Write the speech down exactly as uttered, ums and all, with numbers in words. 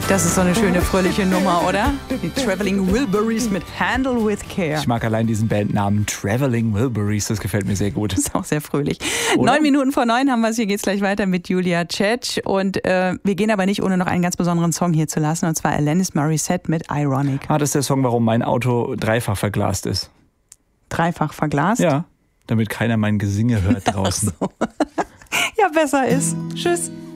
Das ist so eine schöne, fröhliche Nummer, oder? Die Traveling Wilburys mit Handle with Care. Ich mag allein diesen Bandnamen Traveling Wilburys, das gefällt mir sehr gut. Das ist auch sehr fröhlich. Oder? Neun Minuten vor neun haben wir es, hier geht's gleich weiter mit Julia Tschetsch. Und äh, wir gehen aber nicht, ohne noch einen ganz besonderen Song hier zu lassen, und zwar Alanis Morissette mit Ironic. Ah, das ist der Song, warum mein Auto dreifach verglast ist. Dreifach verglast? Ja, damit keiner mein Gesinge hört draußen. Ach so. Ja, besser ist. Tschüss.